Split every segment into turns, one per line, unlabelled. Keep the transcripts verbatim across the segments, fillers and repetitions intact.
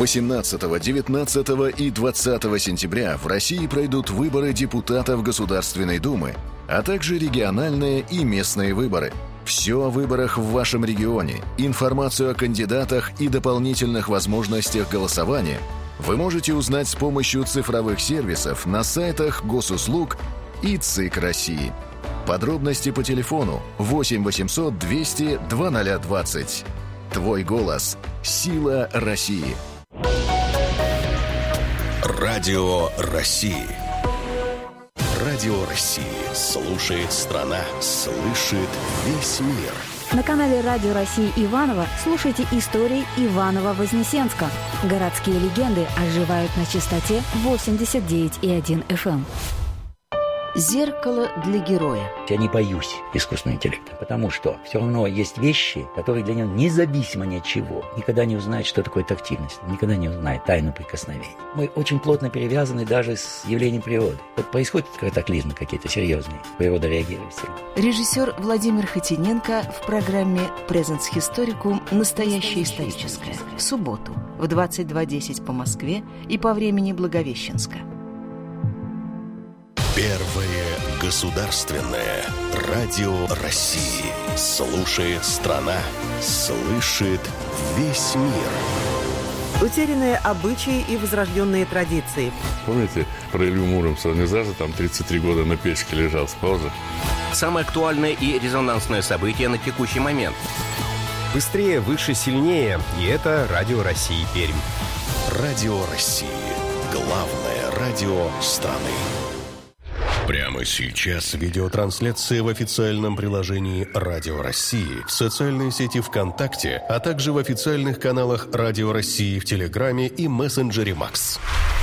восемнадцатого, девятнадцатого и двадцатого сентября в России пройдут выборы депутатов Государственной Думы, а также региональные и местные выборы. Все о выборах в вашем регионе, информацию о кандидатах и дополнительных возможностях голосования вы можете узнать с помощью цифровых сервисов на сайтах Госуслуг и ЦИК России. Подробности по телефону восемь восемьсот двести двадцать двадцать. Твой голос – сила России.
Радио России. Радио России. Слушает страна, слышит весь мир.
На канале Радио России Иваново слушайте истории Иваново-Вознесенска. Городские легенды оживают на частоте восемьдесят девять и один эф эм. Зеркало для героя.
Я не боюсь искусственного интеллекта, потому что все равно есть вещи, которые для него независимо ни от чего никогда не узнает, что такое тактильность, никогда не узнает тайну прикосновения. Мы очень плотно перевязаны даже с явлением природы. Вот происходят катаклизмы какие-то серьезные, природа реагирует сильно.
Режиссер Владимир Хотиненко в программе «Presens Historicum. Настоящее историческое». В субботу в двадцать два десять по Москве и по времени Благовещенска.
Первое государственное радио России. Слушает страна, слышит весь мир.
Утерянные обычаи и возрожденные традиции.
Помните про Илью Муромца? Он не зажил там тридцать три года на печке лежал с паузы.
Самое актуальное и резонансное событие на текущий момент.
Быстрее, выше, сильнее. И это Радио России Пермь.
Радио России. Главное радио страны. Прямо сейчас видеотрансляция в официальном приложении Радио России, в социальной сети ВКонтакте, а также в официальных каналах Радио России в Телеграме и мессенджере Макс.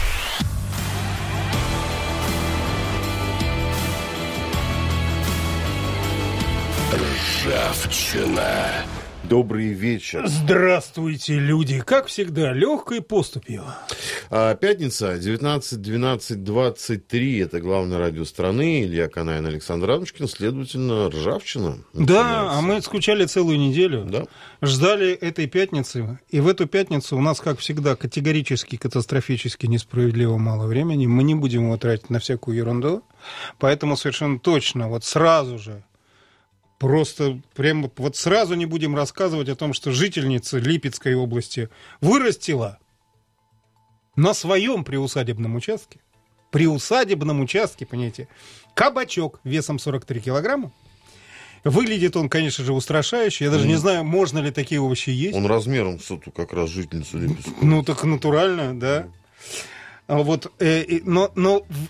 Ржавчина.
Добрый вечер.
Здравствуйте, люди. Как всегда, легкой поступью.
А, пятница, девятнадцать двенадцать двадцать три. Это главное радио страны. Илья Канаин, Александр Анушкин. Следовательно, ржавчина.
Да, а мы скучали целую неделю.
Да.
Ждали этой пятницы. И в эту пятницу у нас, как всегда, категорически, катастрофически несправедливо мало времени. Мы не будем его тратить на всякую ерунду. Поэтому совершенно точно, вот сразу же, просто прямо вот сразу не будем рассказывать о том, что жительница Липецкой области вырастила на своем приусадебном участке, приусадебном участке, понимаете, кабачок весом сорок три килограмма. Выглядит он, конечно же, устрашающе. Я даже mm. не знаю, можно ли такие овощи есть.
Он размером с эту как раз жительницу Липецкой.
Ну, так натурально, да. Mm. Вот, э, но, но